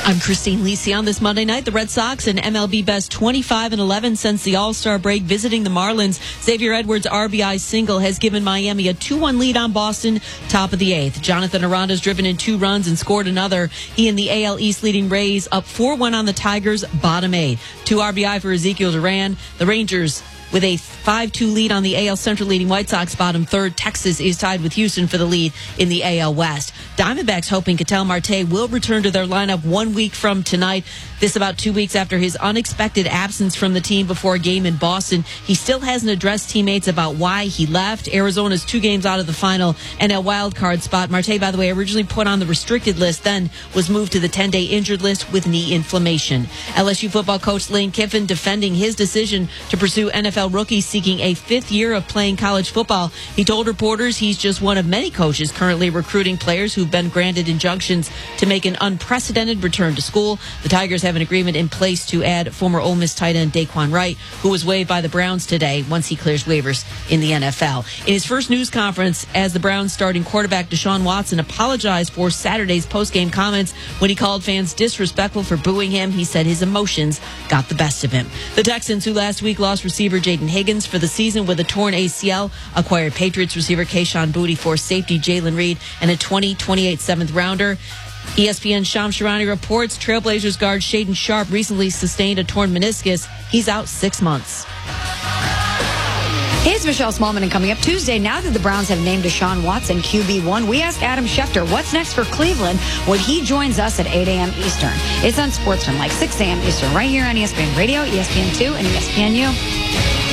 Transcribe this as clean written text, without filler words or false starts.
I'm Christine Lisi. On this Monday night, the Red Sox and MLB best 25-11 since the All-Star break, visiting the Marlins. Xavier Edwards' RBI single has given Miami a 2-1 lead on Boston, top of the 8th. Jonathan Aranda's driven in 2 runs and scored another. He and the AL East leading Rays up 4-1 on the Tigers, bottom 8. 2 RBI for Ezekiel Duran. The Rangers with a 5-2 lead on the AL Central leading White Sox, bottom 3rd. Texas is tied with Houston for the lead in the AL West. Diamondbacks hoping Ketel Marte will return to their lineup 1 week from tonight. This about 2 weeks after his unexpected absence from the team before a game in Boston. He still hasn't addressed teammates about why he left. Arizona's 2 games out of the final NL wildcard spot. Marte, by the way, originally put on the restricted list, then was moved to the 10-day injured list with knee inflammation. LSU football coach Lane Kiffin defending his decision to pursue NFL rookies seeking a 5th year of playing college football. He told reporters he's just one of many coaches currently recruiting players who've been granted injunctions to make an unprecedented return to school. The Tigers have an agreement in place to add former Ole Miss tight end Daquan Wright, who was waived by the Browns today once he clears waivers in the NFL. In his first news conference as the Browns starting quarterback, Deshaun Watson apologized for Saturday's post-game comments when he called fans disrespectful for booing him. He said his emotions got the best of him. The Texans, who last week lost receiver Jaden Higgins for the season with a torn ACL, acquired Patriots receiver Kayshon Boutte for safety Jalen Reed and a 2028 7th rounder. ESPN's Shams Charania reports Trailblazers guard Shaedon Sharpe recently sustained a torn meniscus. He's out 6 months. Here's Michelle Smallman, and coming up Tuesday, now that the Browns have named Deshaun Watson QB1, we asked Adam Schefter what's next for Cleveland when he joins us at 8 a.m. Eastern. It's on Sportsman, like 6 a.m. Eastern, right here on ESPN Radio, ESPN2, and ESPNU.